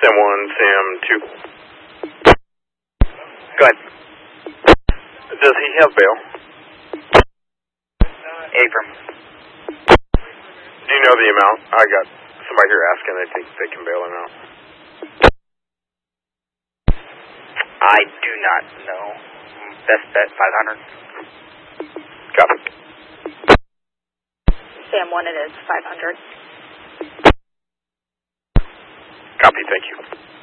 Sam 1, Sam 2. Go ahead. Does he have bail? Abram. Do you know the amount? I got somebody here asking. They think they can bail him out. I do not know. Best bet, 500. Copy. Sam 1, it is 500. Copy, thank you.